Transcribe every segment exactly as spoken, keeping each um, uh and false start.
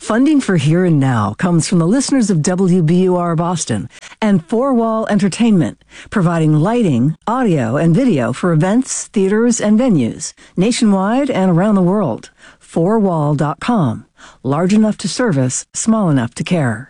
Funding for Here and Now comes from the listeners of W B U R Boston and Four Wall Entertainment, providing lighting, audio, and video for events, theaters, and venues nationwide and around the world. four wall dot com. Large enough to service, small enough to care.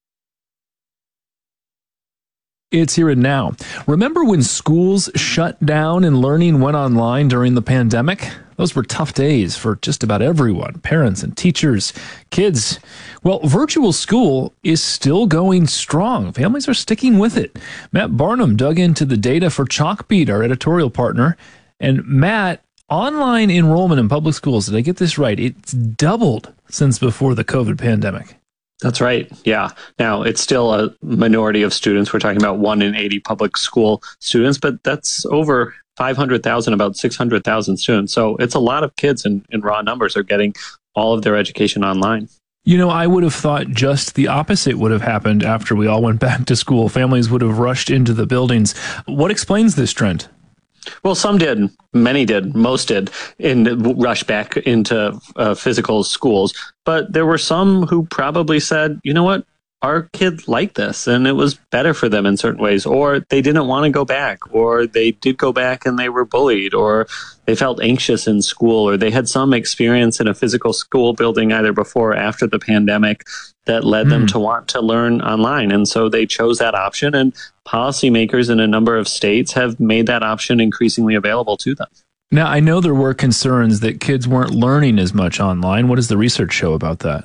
It's Here and Now. Remember when schools shut down and learning went online during the pandemic? Those were tough days for just about everyone, parents and teachers, kids. Well, virtual school is still going strong. Families are sticking with it. Matt Barnum dug into the data for Chalkbeat, our editorial partner. And Matt, online enrollment in public schools, did I get this right? It's doubled since before the COVID pandemic. That's right. Yeah. Now, it's still a minority of students. We're talking about one in eighty public school students, but that's over five hundred thousand, about six hundred thousand students. So it's a lot of kids in, in raw numbers are getting all of their education online. You know, I would have thought just the opposite would have happened after we all went back to school. Families would have rushed into the buildings. What explains this trend? Well, some did, many did, most did, in rush back into uh, physical schools. But there were some who probably said, you know what, our kid liked this and it was better for them in certain ways, or they didn't want to go back, or they did go back and they were bullied, or they felt anxious in school, or they had some experience in a physical school building either before or after the pandemic that led mm. them to want to learn online. And so they chose that option, and policymakers in a number of states have made that option increasingly available to them. Now, I know there were concerns that kids weren't learning as much online. What does the research show about that?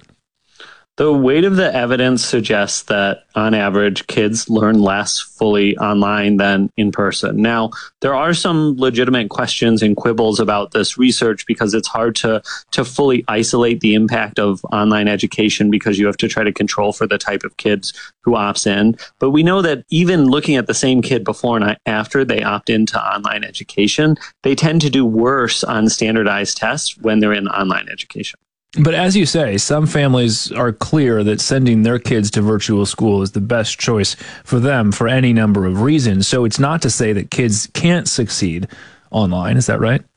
The weight of the evidence suggests that, on average, kids learn less fully online than in person. Now, there are some legitimate questions and quibbles about this research because it's hard to, to fully isolate the impact of online education because you have to try to control for the type of kids who opts in. But we know that even looking at the same kid before and after they opt into online education, they tend to do worse on standardized tests when they're in online education. But as you say, some families are clear that sending their kids to virtual school is the best choice for them for any number of reasons. So it's not to say that kids can't succeed online. Is that right?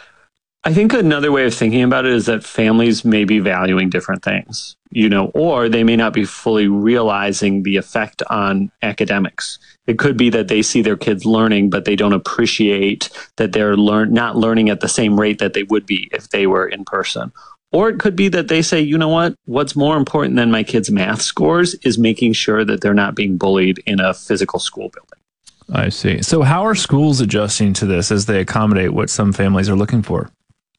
I think another way of thinking about it is that families may be valuing different things, you know, or they may not be fully realizing the effect on academics. It could be that they see their kids learning, but they don't appreciate that they're learn not learning at the same rate that they would be if they were in person. Or it could be that they say, you know what, what's more important than my kids' math scores is making sure that they're not being bullied in a physical school building. I see. So how are schools adjusting to this as they accommodate what some families are looking for?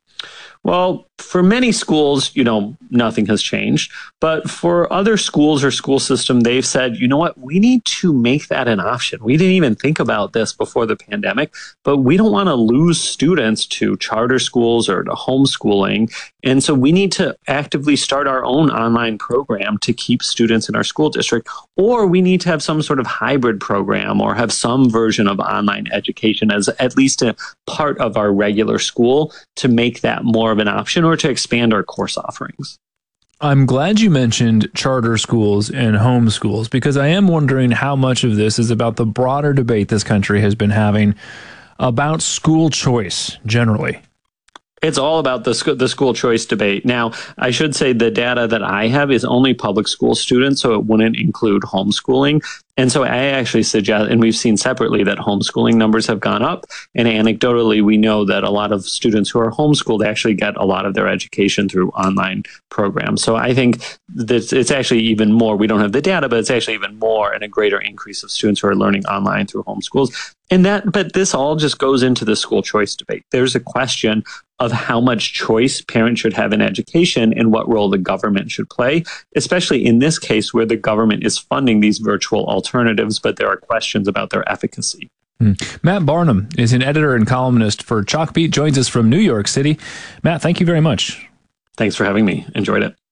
Well, for many schools, you know, nothing has changed. But for other schools or school system, they've said, you know what, we need to make that an option. We didn't even think about this before the pandemic, but we don't want to lose students to charter schools or to homeschooling. And so we need to actively start our own online program to keep students in our school district, or we need to have some sort of hybrid program or have some version of online education as at least a part of our regular school to make that more of an option or to expand our course offerings. I'm glad you mentioned charter schools and homeschools because I am wondering how much of this is about the broader debate this country has been having about school choice generally. It's all about the, sc- the school choice debate. Now, I should say the data that I have is only public school students, so it wouldn't include homeschooling. And so I actually suggest, and we've seen separately that homeschooling numbers have gone up. And anecdotally, we know that a lot of students who are homeschooled actually get a lot of their education through online programs. So I think that it's actually even more. We don't have the data, but it's actually even more and a greater increase of students who are learning online through homeschools. And that, but this all just goes into the school choice debate. There's a question of how much choice parents should have in education and what role the government should play, especially in this case where the government is funding these virtual alternatives, but there are questions about their efficacy. Hmm. Matt Barnum is an editor and columnist for Chalkbeat, joins us from New York City. Matt, thank you very much. Thanks for having me. Enjoyed it.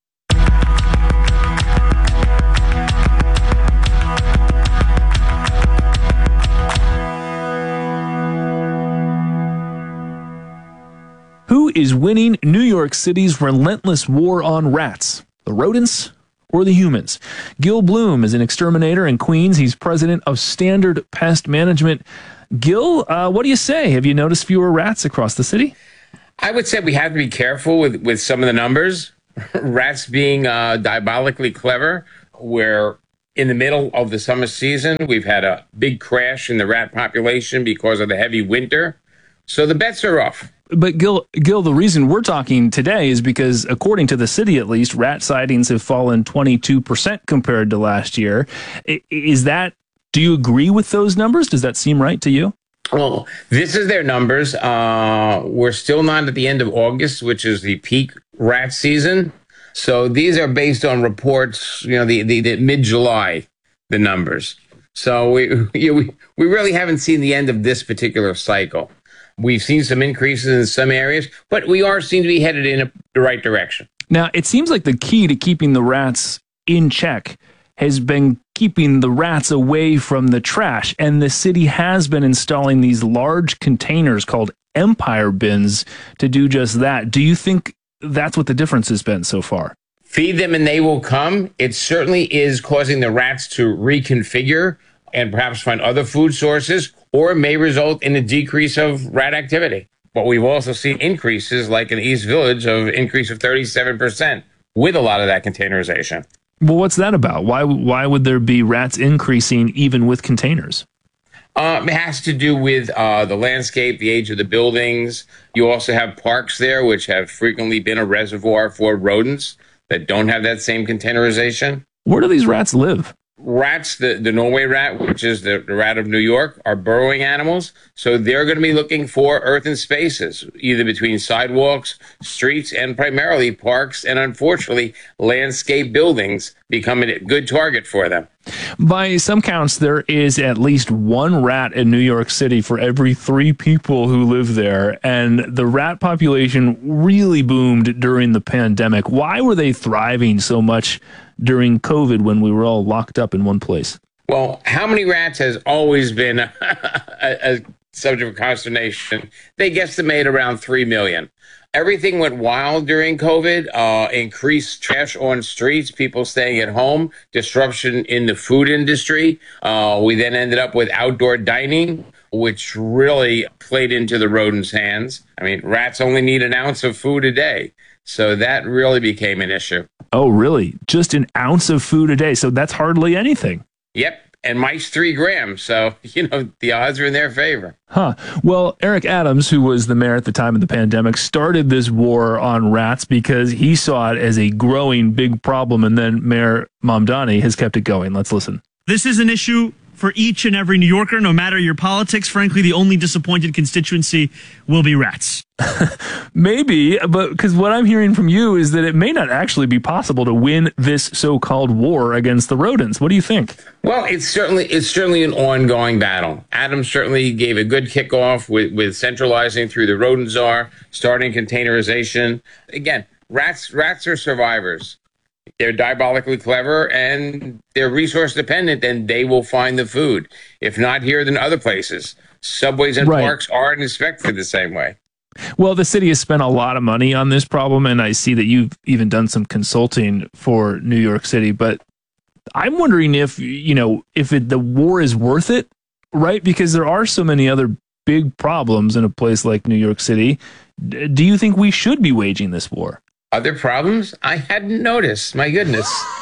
Who is winning New York City's relentless war on rats? The rodents or the humans? Gil Bloom is an exterminator in Queens. He's president of Standard Pest Management. Gil, uh, what do you say? Have you noticed fewer rats across the city? I would say we have to be careful with, with some of the numbers. rats being uh, diabolically clever. We're in the middle of the summer season. We've had a big crash in the rat population because of the heavy winter. So the bets are off. But Gil, Gil, the reason we're talking today is because, according to the city at least, rat sightings have fallen twenty-two percent compared to last year. Is that, do you agree with those numbers? Does that seem right to you? Well, this is their numbers. Uh, we're still not at the end of August, which is the peak rat season. So these are based on reports, you know, the, the, the mid-July, the numbers. So we, you know, we we really haven't seen the end of this particular cycle. We've seen some increases in some areas, but we are seen to be headed in a, the right direction. Now, it seems like the key to keeping the rats in check has been keeping the rats away from the trash. And the city has been installing these large containers called Empire bins to do just that. Do you think that's what the difference has been so far? Feed them and they will come. It certainly is causing the rats to reconfigure and perhaps find other food sources, or it may result in a decrease of rat activity. But we've also seen increases, like in East Village, of increase of thirty-seven percent with a lot of that containerization. Well, what's that about? Why why would there be rats increasing even with containers? Uh, it has to do with uh, the landscape, the age of the buildings. You also have parks there, which have frequently been a reservoir for rodents that don't have that same containerization. Where do these rats live? Rats, the, the Norway rat, which is the, the rat of New York, are burrowing animals. So they're going to be looking for earthen spaces, either between sidewalks, streets, and primarily parks, and unfortunately, landscape buildings become a good target for them. By some counts, there is at least one rat in New York City for every three people who live there, and the rat population really boomed during the pandemic. Why were they thriving so much during COVID when we were all locked up in one place? Well, how many rats has always been a, a, a subject of consternation? They guesstimate around three million. Everything went wild during COVID, uh, increased trash on streets, people staying at home, disruption in the food industry. Uh, we then ended up with outdoor dining, which really played into the rodents' hands. I mean, rats only need an ounce of food a day. So that really became an issue. Oh, really? Just an ounce of food a day? So that's hardly anything. Yep. And mice three grams. So, you know, the odds are in their favor. Huh. Well, Eric Adams, who was the mayor at the time of the pandemic, started this war on rats because he saw it as a growing big problem. And then Mayor Mamdani has kept it going. Let's listen. This is an issue for each and every New Yorker, no matter your politics. Frankly, the only disappointed constituency will be rats. Maybe, but because what I'm hearing from you is that it may not actually be possible to win this so-called war against the rodents. What do you think? Well, it's certainly it's certainly an ongoing battle. Adams certainly gave a good kickoff with, with centralizing through the rodent czar, starting containerization. Again, rats rats are survivors. They're diabolically clever and they're resource dependent, and they will find the food. If not here, then other places. Subways and right. parks aren't inspected the same way. Well, the city has spent a lot of money on this problem, and I see that you've even done some consulting for New York City. But I'm wondering if, you know, if it, the war is worth it, right? Because there are so many other big problems in a place like New York City. D- do you think we should be waging this war? Other problems? I hadn't noticed. My goodness.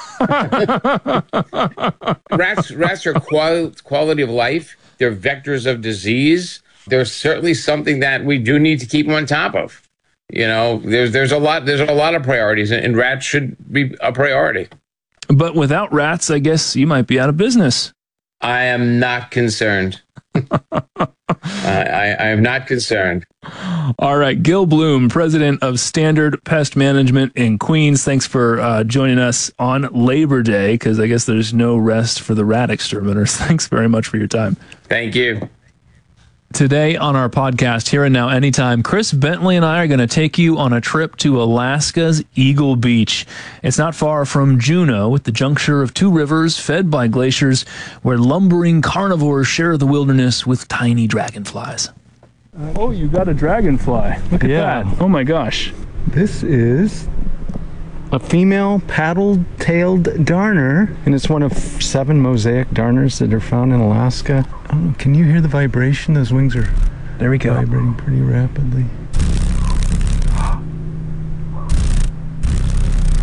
rats, rats are qual- quality of life. They're vectors of disease. There's certainly something that we do need to keep on top of. You know, there's there's a lot there's a lot of priorities, and rats should be a priority. But without rats, I guess you might be out of business. I am not concerned. I, I, I am not concerned. All right. Gil Bloom, president of Standard Pest Management in Queens. Thanks for uh, joining us on Labor Day, because I guess there's no rest for the rat exterminators. Thanks very much for your time. Thank you. Today on our podcast, Here and Now Anytime, Chris Bentley and I are going to take you on a trip to Alaska's Eagle Beach. It's not far from Juneau, at the juncture of two rivers fed by glaciers, where lumbering carnivores share the wilderness with tiny dragonflies. Oh, you got a dragonfly. Look at yeah. that. Oh my gosh. This is a female paddle-tailed darner, and it's one of seven mosaic darners that are found in Alaska. I don't know, can you hear the vibration? Those wings are there we go. Vibrating pretty rapidly.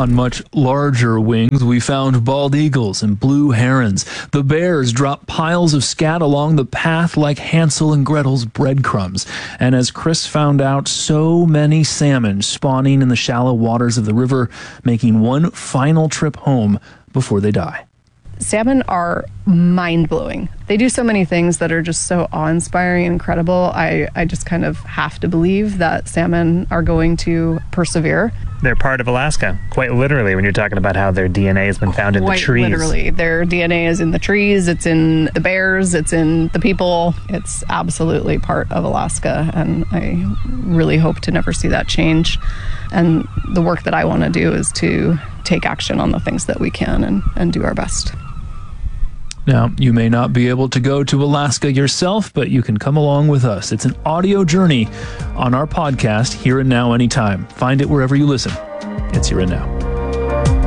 On much larger wings, we found bald eagles and blue herons. The bears dropped piles of scat along the path like Hansel and Gretel's breadcrumbs. And as Chris found out, so many salmon spawning in the shallow waters of the river, making one final trip home before they die. Salmon are mind-blowing. They do so many things that are just so awe-inspiring and incredible. I, I just kind of have to believe that salmon are going to persevere. They're part of Alaska, quite literally, when you're talking about how their D N A has been found in quite the trees. Literally. Their D N A is in the trees, it's in the bears, it's in the people. It's absolutely part of Alaska, and I really hope to never see that change. And the work that I want to do is to take action on the things that we can and, and do our best. Now, you may not be able to go to Alaska yourself, but you can come along with us. It's an audio journey on our podcast, Here and Now Anytime. Find it wherever you listen. It's Here and Now.